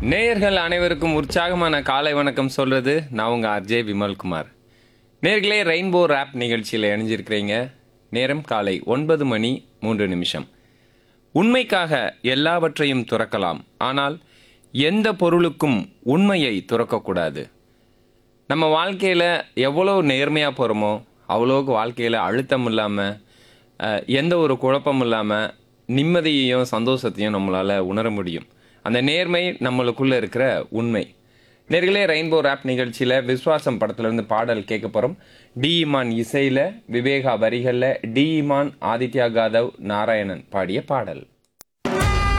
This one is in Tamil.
நேயர்கள் அனைவருக்கும் உற்சாகமான காலை வணக்கம் சொல்றது நான் உங்க ஆர்ஜே விமல்குமார். நேர்களே, ரெயின்போ ராப் நிகழ்ச்சியில் இணைஞ்சிருக்கிறீங்க. நேரம் காலை 9:03. உண்மைக்காக எல்லாவற்றையும் துறக்கலாம், ஆனால் எந்த பொருளுக்கும் உண்மையை துறக்கக்கூடாது. நம்ம வாழ்க்கையில் எவ்வளோ நேர்மையாக போகிறோமோ அவ்வளோக்கு வாழ்க்கையில் அழுத்தம் இல்லாமல், எந்த ஒரு குழப்பமும் இல்லாமல் நிம்மதியையும் சந்தோஷத்தையும் நம்மளால் உணர முடியும். அந்த நேர்மை நம்மளுக்குள்ளே இருக்கிற உண்மை. நேர்களே, ரெயின்போ ராப் நிகழ்ச்சியில் விஸ்வாசம் படத்துலேருந்து பாடல் கேட்க போகிறோம். டி இமான் இசையில், விவேகா வரிகளில் டி இமான், ஆதித்யா காதவ், நாராயணன் பாடிய பாடல்.